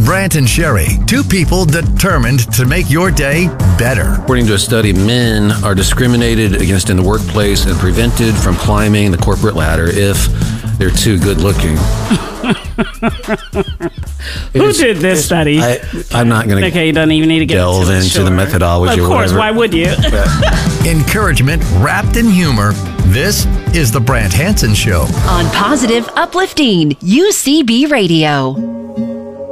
Brant and Sherry, two people determined to make your day better. According to a study, men are discriminated against in the workplace and prevented from climbing the corporate ladder if they're too good looking. Who did this study? I'm not going to okay, you don't even need to get delve into the methodology. Of course, why would you? Encouragement wrapped in humor. This is the Brant Hansen Show. On Positive Uplifting UCB Radio.